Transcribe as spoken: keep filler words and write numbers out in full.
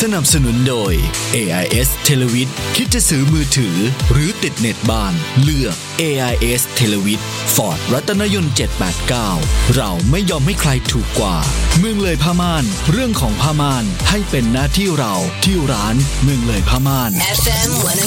สนับสนุนโดย เอ ไอ เอส Televid คิดจะซื้อมือถือหรือติดเน็ตบ้านเลือก เอ ไอ เอส Televid Ford รัตนยนต์เจ็ดแปดเก้าเราไม่ยอมให้ใครถูกกว่าเมืองเลยผ้าม่านเรื่องของผ้าม่านให้เป็นหน้าที่เราที่ร้านเมืองเลยผ้าม่าน เอฟ เอ็ม